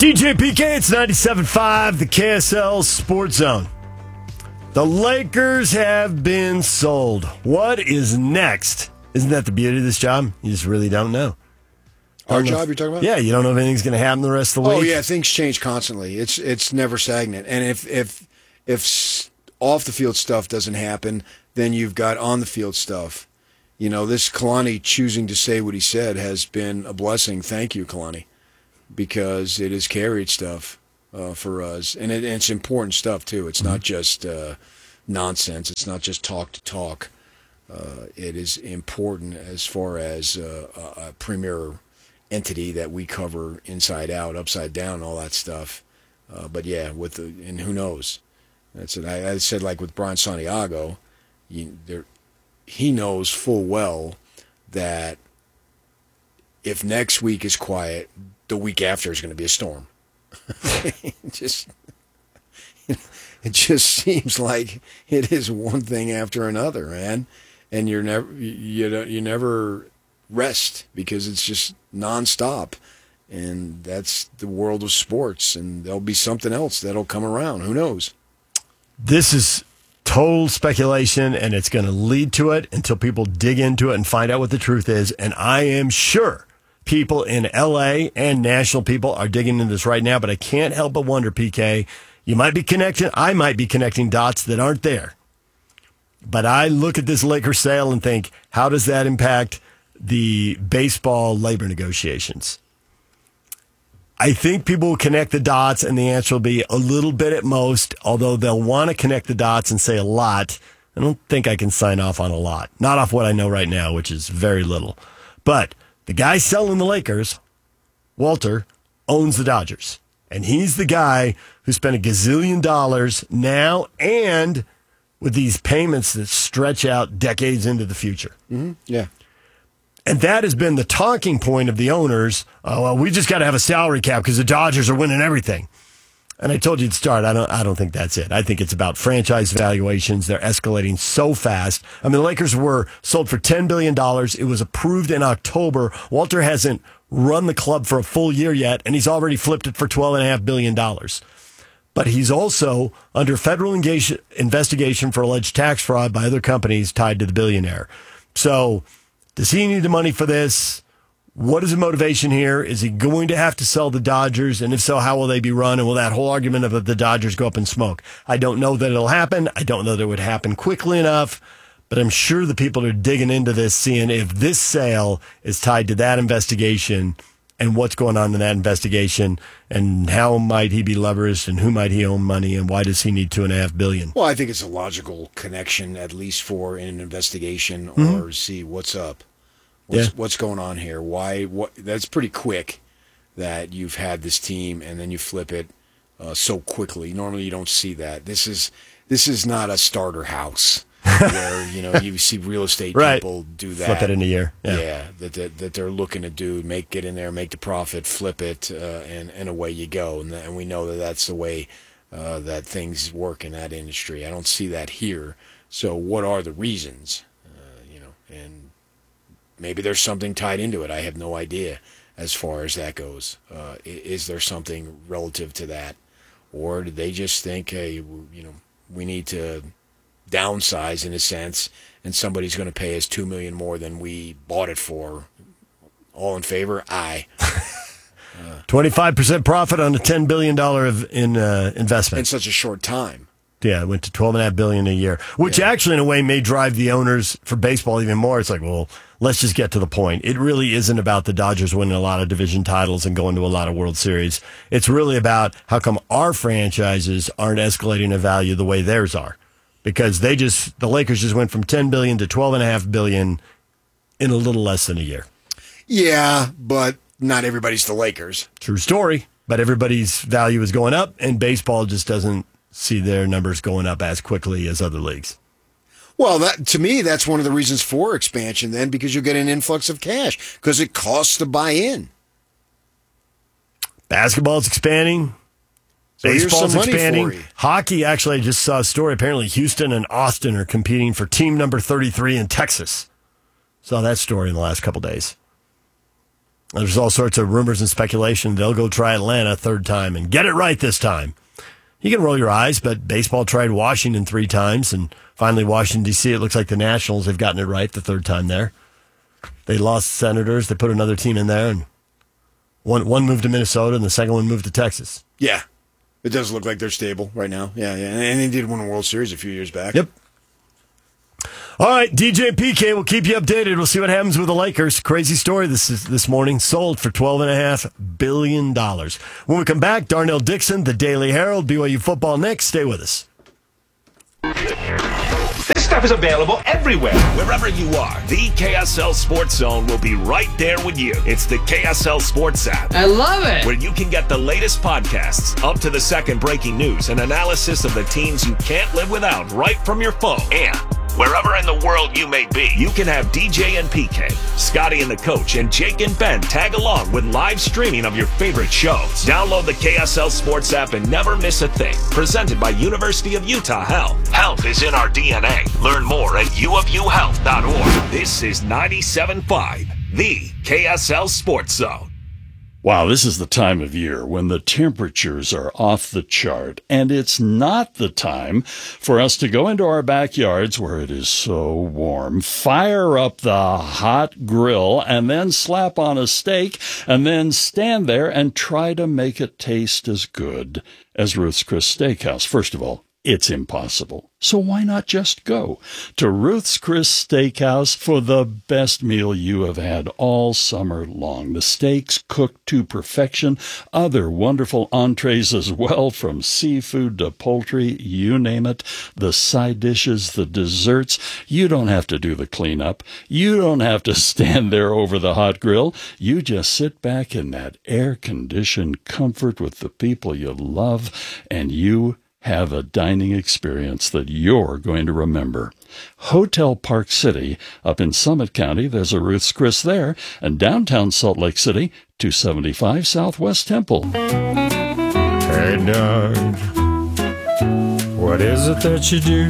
DJ PK, it's 97.5, the KSL Sports Zone. The Lakers have been sold. What is next? Isn't that the beauty of this job? You just really don't know. Our job you're talking about? Yeah, you don't know if anything's going to happen the rest of the week. Oh, yeah, things change constantly. It's never stagnant. And if off the field stuff doesn't happen, then you've got on the field stuff. You know, this Kalani choosing to say what he said has been a blessing. Thank you, Kalani, because it has carried stuff for us. And it's important stuff, too. It's not just nonsense. It's not just talk to talk. It is important as far as a premier entity that we cover inside out, upside down, all that stuff. But yeah, and who knows? That's it. I said, like with Brian Santiago, he knows full well that if next week is quiet, the week after is going to be a storm. It just seems like it is one thing after another, man. And you never rest because it's just nonstop. And that's the world of sports. And there'll be something else that'll come around. Who knows? This is total speculation, and it's going to lead to it until people dig into it and find out what the truth is. And I am sure people in L.A. and national people are digging into this right now, but I can't help but wonder, PK, I might be connecting dots that aren't there. But I look at this Lakers sale and think, how does that impact the baseball labor negotiations? I think people will connect the dots, and the answer will be a little bit at most, although they'll want to connect the dots and say a lot. I don't think I can sign off on a lot. Not off what I know right now, which is very little. But the guy selling the Lakers, Walter, owns the Dodgers. And he's the guy who spent $1 gazillion now and with these payments that stretch out decades into the future. Mm-hmm. Yeah. And that has been the talking point of the owners. Oh, well, we just got to have a salary cap because the Dodgers are winning everything. And I told you at the start, I don't think that's it. I think it's about franchise valuations. They're escalating so fast. I mean, the Lakers were sold for $10 billion. It was approved in October. Walter hasn't run the club for a full year yet, and he's already flipped it for $12.5 billion. But he's also under federal investigation for alleged tax fraud by other companies tied to the billionaire. So does he need the money for this? What is the motivation here? Is he going to have to sell the Dodgers? And if so, how will they be run? And will that whole argument of the Dodgers go up in smoke? I don't know that it'll happen. I don't know that it would happen quickly enough. But I'm sure the people are digging into this, seeing if this sale is tied to that investigation and what's going on in that investigation, and how might he be leveraged, and who might he owe money, and why does he need $2.5 billion? Well, I think it's a logical connection, at least for an investigation, or see what's up, what's going on here. Why? What? That's pretty quick that you've had this team and then you flip it so quickly. Normally, you don't see that. This is not a starter house. Where you see real estate people do that, flip it in a year, that they're looking to do, get in there, make the profit, flip it, and away you go. And we know that that's the way that things work in that industry. I don't see that here. So what are the reasons? And maybe there's something tied into it. I have no idea as far as that goes. Is there something relative to that, or did they just think, hey, we need to downsize in a sense, and somebody's going to pay us $2 million more than we bought it for? All in favor? Aye. 25% profit on a $10 billion investment in such a short time. Yeah, it went to $12.5 billion a year, which actually in a way may drive the owners for baseball even more. It's like, well, let's just get to the point. It really isn't about the Dodgers winning a lot of division titles and going to a lot of World Series. It's really about how come our franchises aren't escalating in value the way theirs are. Because the Lakers just went from $10 billion to $12.5 billion in a little less than a year. Yeah, but not everybody's the Lakers. True story. But everybody's value is going up, and baseball just doesn't see their numbers going up as quickly as other leagues. Well, to me, that's one of the reasons for expansion then, because you'll get an influx of cash, because it costs to buy in. Basketball's expanding. So baseball's expanding. Hockey, actually, I just saw a story. Apparently, Houston and Austin are competing for team number 33 in Texas. Saw that story in the last couple days. There's all sorts of rumors and speculation. They'll go try Atlanta a third time and get it right this time. You can roll your eyes, but baseball tried Washington 3 times, and finally Washington, D.C., it looks like the Nationals have gotten it right the third time there. They lost Senators. They put another team in there, and one moved to Minnesota, and the second one moved to Texas. Yeah. It does look like they're stable right now. Yeah. And they did win a World Series a few years back. Yep. All right, DJ and PK will keep you updated. We'll see what happens with the Lakers. Crazy story this morning. Sold for $12.5 billion. When we come back, Darnell Dixon, the Daily Herald, BYU football next. Stay with us. This stuff is available everywhere. Wherever you are, the KSL Sports Zone will be right there with you. It's the KSL Sports app. I love it. Where you can get the latest podcasts, up to the second breaking news, and analysis of the teams you can't live without right from your phone. And wherever in the world you may be, you can have DJ and PK, Scotty and the Coach, and Jake and Ben tag along with live streaming of your favorite shows. Download the KSL Sports app and never miss a thing. Presented by University of Utah Health. Health is in our DNA. Learn more at uofuhealth.org. This is 97.5, the KSL Sports Zone. Wow, this is the time of year when the temperatures are off the chart, and it's not the time for us to go into our backyards where it is so warm, fire up the hot grill, and then slap on a steak, and then stand there and try to make it taste as good as Ruth's Chris Steakhouse. First of all, it's impossible. So why not just go to Ruth's Chris Steakhouse for the best meal you have had all summer long? The steaks cooked to perfection, other wonderful entrees as well, from seafood to poultry, you name it, the side dishes, the desserts. You don't have to do the cleanup. You don't have to stand there over the hot grill. You just sit back in that air-conditioned comfort with the people you love, and you have a dining experience that you're going to remember. Hotel Park City up in Summit County, there's a Ruth's Chris there, and downtown Salt Lake City, 275 Southwest Temple. Hey, Doug, what is it that you do?